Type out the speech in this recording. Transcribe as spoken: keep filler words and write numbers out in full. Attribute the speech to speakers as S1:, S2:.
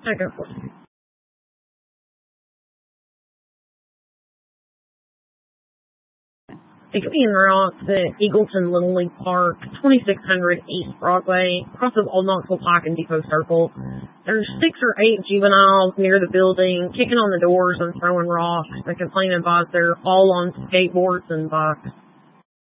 S1: Second floor. Between Rocks at Eagleton Little League Park, twenty-six hundred East Broadway, across of Old Knoxville Pike and Depot Circle. There's six or eight juveniles near the building, kicking on the doors and throwing rocks. They complain about they're all on skateboards and bikes.